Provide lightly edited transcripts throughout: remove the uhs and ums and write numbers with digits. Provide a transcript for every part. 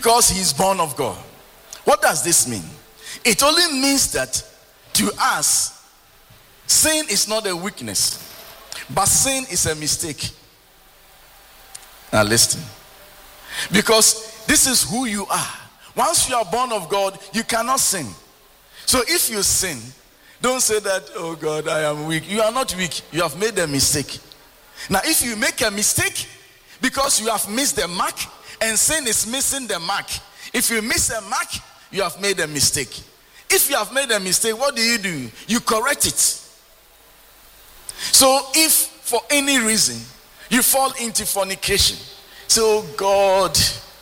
because he is born of God. What does this mean? It only means that to us, sin is not a weakness, but sin is a mistake. Now listen. Because this is who you are. Once you are born of God, you cannot sin. So if you sin, don't say that, oh God, I am weak. You are not weak. You have made a mistake. Now if you make a mistake, because you have missed the mark, and sin is missing the mark. If you miss a mark, you have made a mistake. If you have made a mistake, what do? You correct it. So if for any reason you fall into fornication, so God,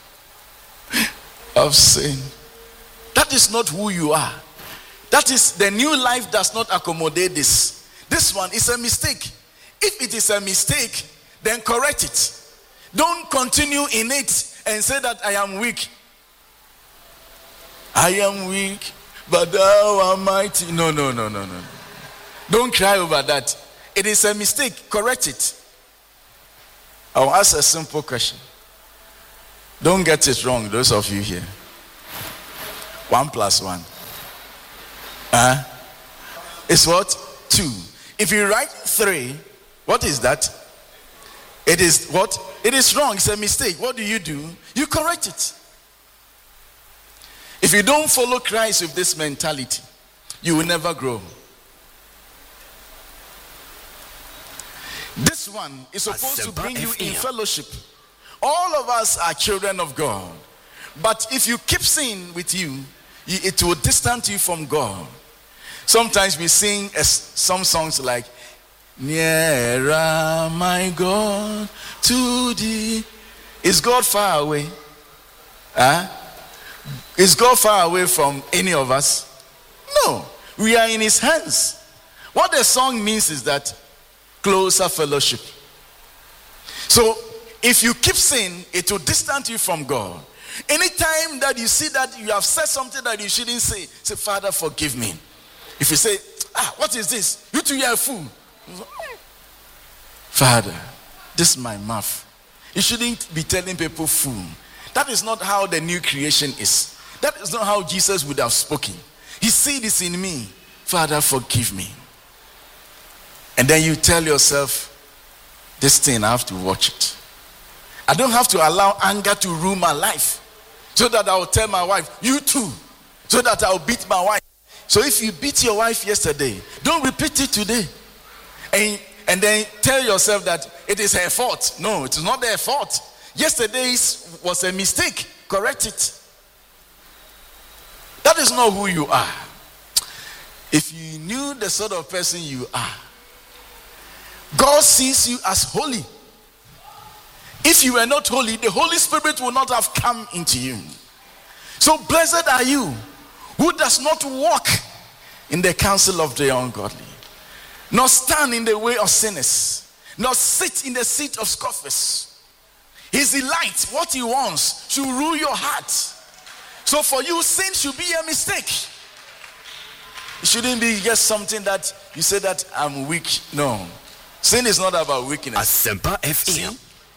I've sinned. That is not who you are. That is, the new life does not accommodate this. This one is a mistake. If it is a mistake, then correct it. Don't continue in it and say that I am weak. I am weak, but thou art mighty. No. Don't cry over that. It is a mistake. Correct it. I'll ask a simple question. Don't get it wrong, those of you here. 1 + 1. It's what? 2. If you write 3, what is that? It is what? It is wrong. It's a mistake. What do? You correct it. If you don't follow Christ with this mentality, you will never grow. This one is supposed to bring you in fellowship. All of us are children of God. But if you keep sin with you, it will distance you from God. Sometimes we sing some songs like, nearer my God to thee. Is God far away? Is God far away from any of us? No. We are in his hands. What the song means is that closer fellowship. So if you keep sin, it will distance you from God. Anytime that you see that you have said something that you shouldn't say Father, forgive me. If you say, what is this? You two are a fool. Father, this is my mouth. You shouldn't be telling people fool. That is not how the new creation is. That is not how Jesus would have spoken. He said this in me. Father, forgive me. And then you tell yourself, this thing, I have to watch it. I don't have to allow anger to rule my life. So that I will tell my wife, you too. So that I will beat my wife. So if you beat your wife yesterday, don't repeat it today. And then tell yourself that it is her fault. No, it is not their fault. Yesterday's was a mistake. Correct it. That is not who you are. If you knew the sort of person you are, God sees you as holy. If you were not holy, the Holy Spirit will not have come into you. So blessed are you who does not walk in the counsel of the ungodly, nor stand in the way of sinners, nor sit in the seat of scoffers. His delight, what he wants, should rule your heart. So for you, sin should be a mistake. It shouldn't be just something that you say that I'm weak. No. Sin is not about weakness. Asempa FM.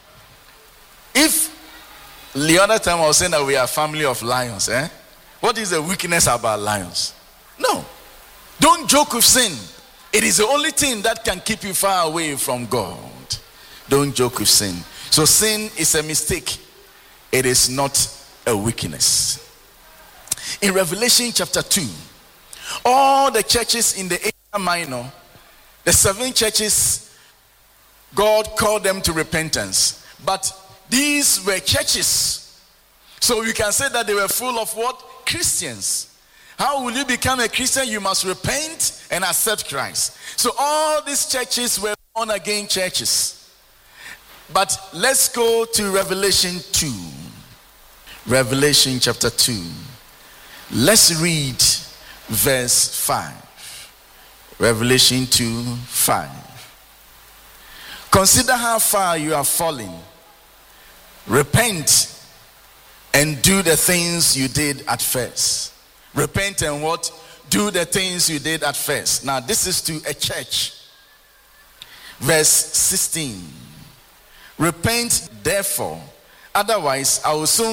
If the other time I was saying that we are a family of lions, what is the weakness about lions? No. Don't joke with sin. It is the only thing that can keep you far away from God. Don't joke with sin. So sin is a mistake. It is not a weakness. In Revelation chapter 2, all the churches in the Asia Minor, the 7 churches, God called them to repentance. But these were churches. So you can say that they were full of what? Christians. How will you become a Christian? You must repent and accept Christ. So all these churches were born again churches. But let's go to Revelation 2. Revelation chapter 2. Let's read verse 5. Revelation 2, 5. Consider how far you have fallen. Repent and do the things you did at first. Repent and what? Do the things you did at first. Now this is to a church. Verse 16. Repent therefore, otherwise I will soon